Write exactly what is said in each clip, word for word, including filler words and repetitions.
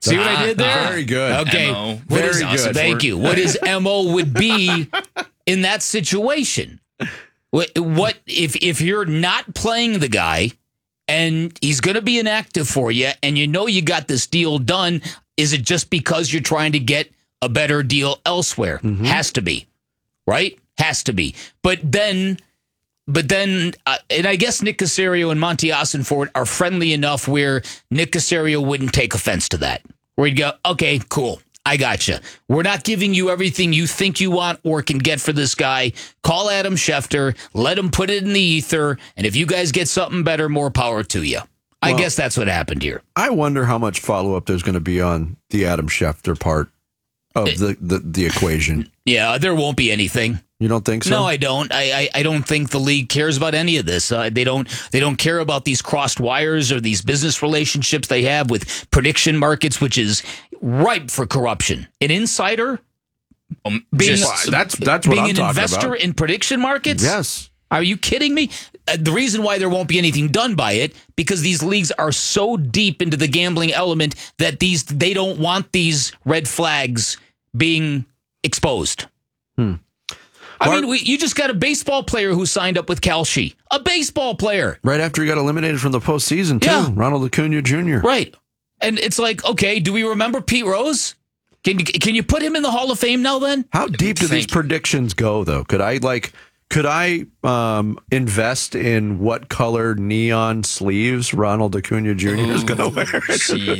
See what I did there? Very good. Okay. M O. What Very is- good. Thank you. What his M O would be in that situation? What, what if if you're not playing the guy and he's going to be inactive for you and you know you got this deal done, is it just because you're trying to get a better deal elsewhere? Mm-hmm. Has to be. Right? Has to be. But then But then, uh, and I guess Nick Caserio and Monty Ossenford are friendly enough where Nick Caserio wouldn't take offense to that. Where he'd go, okay, cool, I got you. We're not giving you everything you think you want or can get for this guy. Call Adam Schefter, let him put it in the ether, and if you guys get something better, more power to you. I Well, guess that's what happened here. I wonder how much follow-up there's going to be on the Adam Schefter part of the, the, the equation. Yeah, there won't be anything. You don't think so? No, I don't. I, I, I don't think the league cares about any of this. Uh, they don't. They don't care about these crossed wires or these business relationships they have with prediction markets, which is ripe for corruption. An insider Um, being just- that's that's what being I'm an talking investor about. in prediction markets. Yes. Are you kidding me? Uh, the reason why there won't be anything done by it because these leagues are so deep into the gambling element that these they don't want these red flags being exposed. Hmm. I Mark- mean, we, you just got a baseball player who signed up with Kalshi. A baseball player. Right after he got eliminated from the postseason, too. Yeah. Ronald Acuna Junior Right. And it's like, okay, do we remember Pete Rose? Can you, can you put him in the Hall of Fame now then? How deep do Thank these you. predictions go, though? Could I, like, could I um, invest in what color neon sleeves Ronald Acuna Junior is going to wear? see.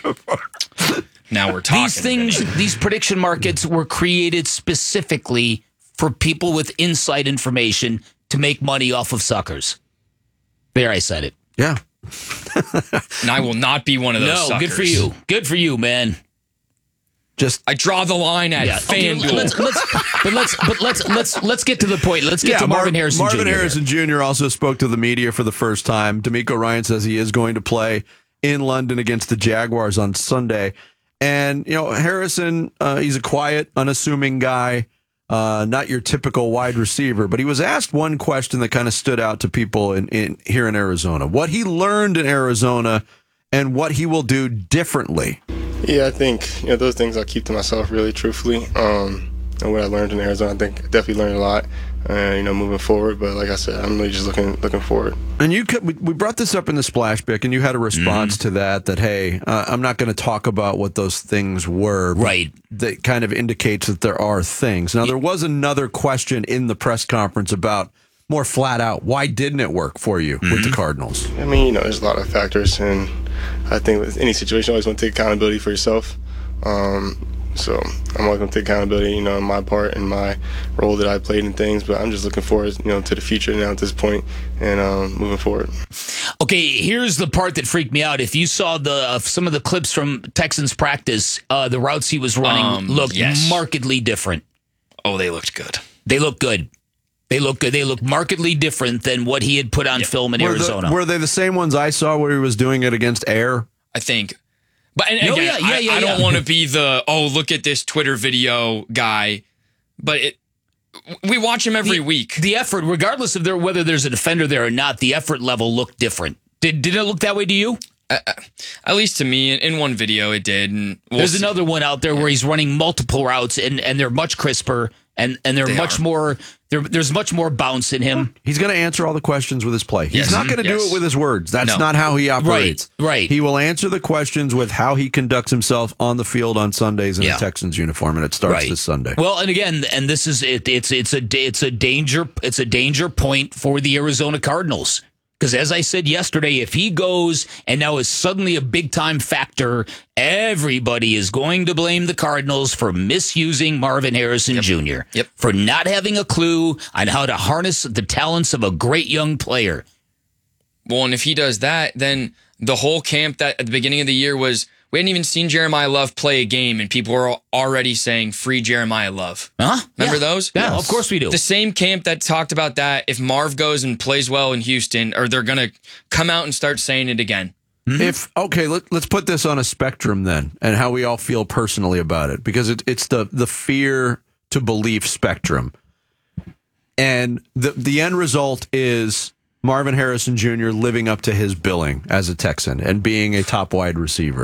Now we're talking. These things, these prediction markets were created specifically for people with inside information to make money off of suckers. There, I said it. Yeah. And I will not be one of those No, suckers. good for you. Good for you, man. Just I draw the line at Yeah. Okay, FanDuel. let's, let's, but let's but let's let's let's get to the point. Let's get to Marvin Mar- Harrison Marvin Junior Harrison Junior also spoke to the media for the first time. D'Amico Ryan says he is going to play in London against the Jaguars on Sunday. And, you know, Harrison, uh, he's a quiet, unassuming guy, uh, not your typical wide receiver. But he was asked one question that kind of stood out to people in, in here in Arizona. What he learned in Arizona and what he will do differently. Yeah, I think you know those things I'll keep to myself, really, truthfully. Um, and what I learned in Arizona, I think I definitely learned a lot. Uh, you know, moving forward. But like I said, I'm really just looking looking forward. And you could, we we brought this up in the splash pick, and you had a response to that. That hey, uh, I'm not going to talk about what those things were. but Right. That kind of indicates that there are things. Now there was another question in the press conference about more flat out. Why didn't it work for you with the Cardinals? I mean, you know, there's a lot of factors, and I think with any situation, you always want to take accountability for yourself. Um, so I'm always going to take accountability, you know, in my part and my role that I played in things. But I'm just looking forward, you know, to the future now at this point and um, moving forward. Okay, here's the part that freaked me out. If you saw the uh, some of the clips from Texans practice, uh, the routes he was running Um, looked yes. markedly different. Oh, they looked good. They look good. They look good. They look markedly different than what he had put on film in Were, Arizona. the, were they the same ones I saw where he was doing it against air? I think. But and No, again, yeah, yeah, I, yeah, I don't yeah. want to be the, oh, look at this Twitter video guy. But it, we watch him every the, week. The effort, regardless of there, whether there's a defender there or not, the effort level looked different. Did did it look that way to you? At least to me, in, in one video, it did. And we'll There's see. another one out there where he's running multiple routes and, and they're much crisper and, and they're They much are. more. There, there's much more bounce in him. He's going to answer all the questions with his play. He's Yes. not going to do Yes. it with his words. That's No. not how he operates. Right, right. He will answer the questions with how he conducts himself on the field on Sundays in Yeah. a Texans uniform, and it starts Right. this Sunday. Well, and again, and this is it, it's it's a it's a danger it's a danger point for the Arizona Cardinals. Because as I said yesterday, if he goes and now is suddenly a big time factor, everybody is going to blame the Cardinals for misusing Marvin Harrison Junior Yep. For not having a clue on how to harness the talents of a great young player. Well, and if he does that, then the whole camp that at the beginning of the year was, we hadn't even seen Jeremiah Love play a game, and people were already saying, free Jeremiah Love. Huh? Remember Yeah. those? Yeah, of course we do. The same camp that talked about that, if Marv goes and plays well in Houston, or they're going to come out and start saying it again. If okay, let, let's put this on a spectrum then, and how we all feel personally about it, because it, it's the the fear to belief spectrum, and the the end result is Marvin Harrison Junior living up to his billing as a Texan and being a top wide receiver.